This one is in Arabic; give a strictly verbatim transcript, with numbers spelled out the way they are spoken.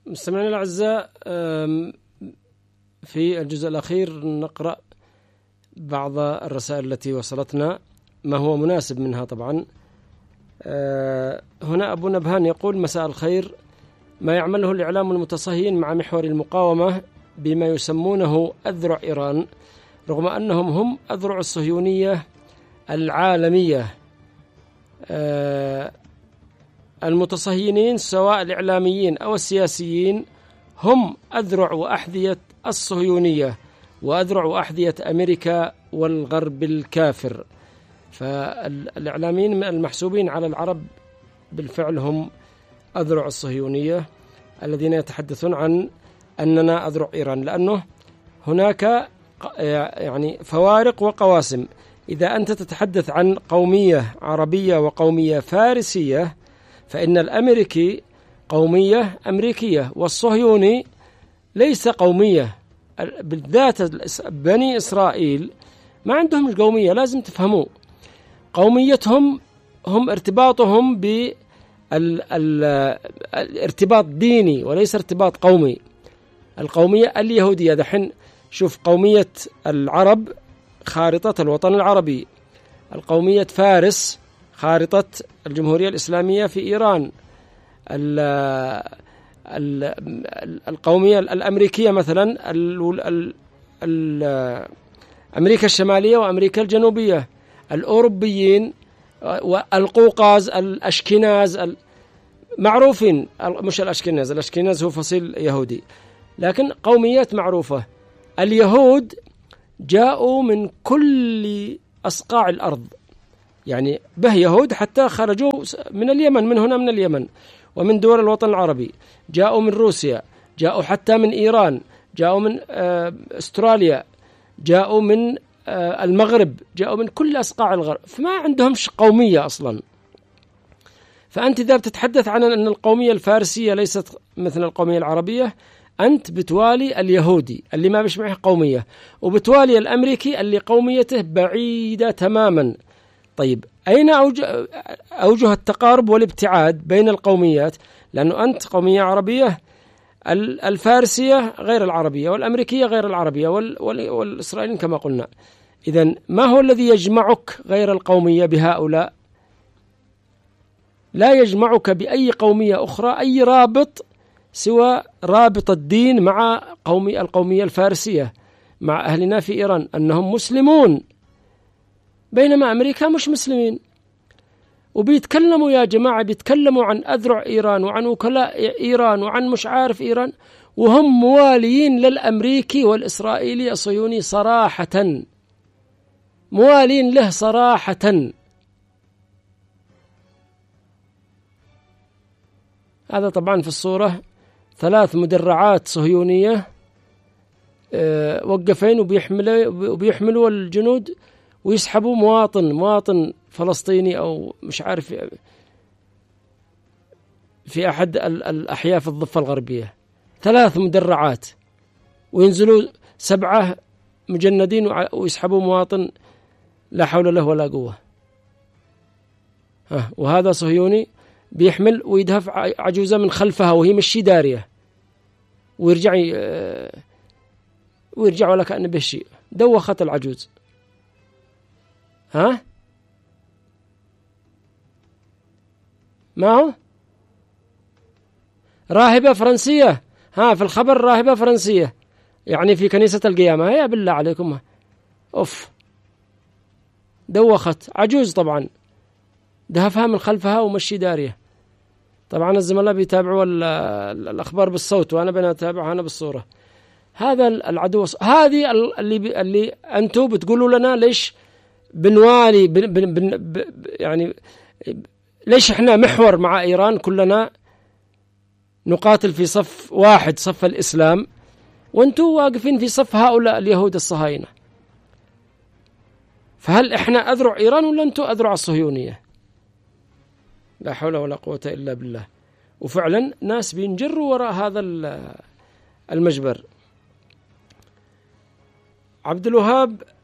مستمعينا الأعزاء، في الجزء الأخير نقرأ بعض الرسائل التي وصلتنا، ما هو مناسب منها طبعا. هنا أبو نبهان يقول: مساء الخير، ما يعمله الإعلام المتصهين مع محور المقاومة بما يسمونه أذرع إيران، رغم أنهم هم أذرع الصهيونية العالمية. المتصهينين سواء الإعلاميين أو السياسيين هم أذرع وأحذية الصهيونية وأذرع وأحذية أمريكا والغرب الكافر. فالإعلاميين المحسوبين على العرب بالفعل هم أذرع الصهيونية الذين يتحدثون عن أننا أذرع إيران، لأنه هناك يعني فوارق وقواسم. إذا أنت تتحدث عن قومية عربية وقومية فارسية، فإن الأمريكي قومية أمريكية، والصهيوني ليس قومية. بالذات بني إسرائيل ما عندهم القومية، لازم تفهموا قوميتهم هم ارتباطهم بالارتباط ديني وليس ارتباط قومي. القومية اليهودية دحين شوف، قومية العرب خارطة الوطن العربي، القومية فارس خارطة الجمهورية الإسلامية في إيران، ال ال القومية الأمريكية مثلا ال ال أمريكا الشمالية وأمريكا الجنوبية، الأوروبيين والقوقاز الأشكناز معروفين، مش الأشكناز، الأشكناز هو فصيل يهودي، لكن قوميات معروفة. اليهود جاءوا من كل أصقاع الأرض، يعني به يهود حتى خرجوا من اليمن، من هنا من اليمن ومن دول الوطن العربي، جاءوا من روسيا، جاءوا حتى من إيران، جاءوا من أستراليا، جاءوا من المغرب، جاءوا من كل أصقاع الغرب، فما عندهمش قومية أصلا. فأنت إذا بتتحدث عن أن القومية الفارسية ليست مثل القومية العربية، أنت بتوالي اليهودي اللي ما بيش معه قومية، وبتوالي الأمريكي اللي قوميته بعيدة تماما. طيب أين أوجه, أوجه التقارب والابتعاد بين القوميات؟ لأنه أنت قومية عربية، الفارسية غير العربية، والأمريكية غير العربية، والإسرائيليين كما قلنا. إذن ما هو الذي يجمعك غير القومية بهؤلاء؟ لا يجمعك بأي قومية أخرى أي رابط سوى رابط الدين مع قومي القومية الفارسية، مع أهلنا في إيران أنهم مسلمون، بينما أمريكا مش مسلمين. وبيتكلموا يا جماعة، بيتكلموا عن أذرع إيران وعن وكلاء إيران وعن مش عارف إيران، وهم موالين للأمريكي والإسرائيلي الصهيوني صراحة، موالين له صراحة. هذا طبعا في الصورة ثلاث مدرعات صهيونية أه وقفين وبيحملوا وبيحملوا الجنود ويسحبوا مواطن مواطن فلسطيني أو مش عارف في أحد الأحياء في الضفة الغربية، ثلاث مدرعات، وينزلوا سبعة مجندين ويسحبوا مواطن لا حول له ولا قوة. ها، وهذا صهيوني بيحمل ويدهف عجوزة من خلفها وهي مشي دارية، ويرجع ويرجع ولا كأنه به شيء، دوخت العجوز. ها ما هو راهبة فرنسية، ها في الخبر راهبة فرنسية، يعني في كنيسة القيامة. هيا بالله عليكم، أوف، دوخت عجوز طبعا، دهفها من خلفها ومشي دارية. طبعا الزملاء بيتابعوا الأخبار بالصوت وأنا بنتابعها أنا بالصورة. هذا العدو، هذه اللي اللي أنتم بتقولوا لنا ليش بنوالي بن بن بن يعني ليش إحنا محور مع إيران، كلنا نقاتل في صف واحد، صف الإسلام، وأنتم واقفين في صف هؤلاء اليهود الصهاينة. فهل إحنا أذرع إيران ولا أنتم أذرع الصهيونية؟ لا حول ولا قوة إلا بالله. وفعلا ناس بينجروا وراء هذا المجبر. عبد الوهاب